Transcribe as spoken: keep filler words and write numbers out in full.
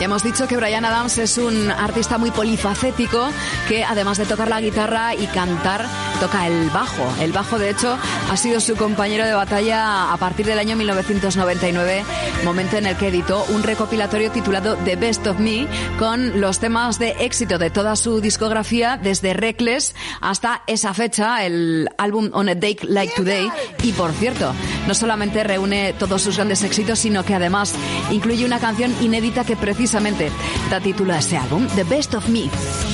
Ya hemos dicho que Bryan Adams es un artista muy polifacético que además de tocar la guitarra y cantar, toca el bajo. El bajo, de hecho, ha sido su compañero de batalla a partir del año mil novecientos noventa y nueve, momento en el que editó un recopilatorio titulado The Best of Me, con los temas de éxito de toda su discografía, desde Reckless hasta esa fecha, el álbum On a Day Like Today. Y por cierto, no solamente reúne todos sus grandes éxitos, sino que además incluye una canción inédita que precisamente da título a ese álbum, The Best of Me.